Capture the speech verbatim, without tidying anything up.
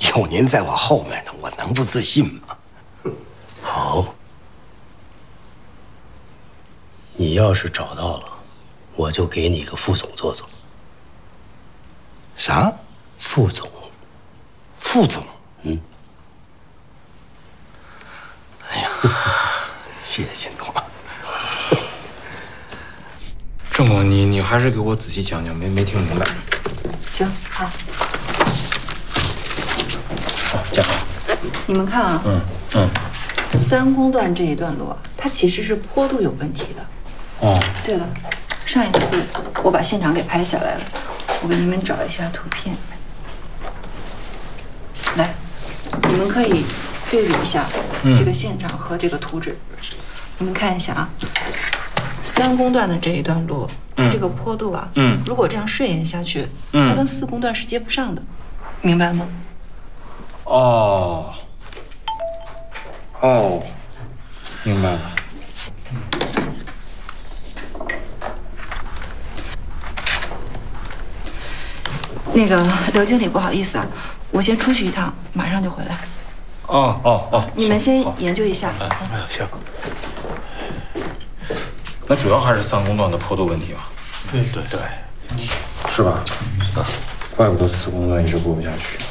有您在我后面呢，我能不自信吗？ 好，你要是找到了，我就给你个副总做做。 啥？ 副总？ 副总？ 嗯。 哎呀，谢谢秦总。 郑总，你你还是给我仔细讲讲，没没听明白。 行，好。 好，讲。 你们看啊， 嗯嗯。 三公段这一段路，它其实是坡度有问题的。 哦。 对了，上一次我把现场给拍下来了，我给你们找一下图片。来，你们可以对比一下这个现场和这个图纸，嗯、你们看一下啊。三公段的这一段路，它这个坡度啊，嗯，如果这样顺延下去，嗯，它跟四公段是接不上的，明白了吗？ 哦，哦，明白了。 那个刘经理，不好意思啊，我先出去一趟，马上就回来。 哦哦哦， 你们先研究一下。 哎，哎行。那主要还是三公段的坡度问题吧？ 对对对， 是吧？啊，怪不得四公段一直过不下去。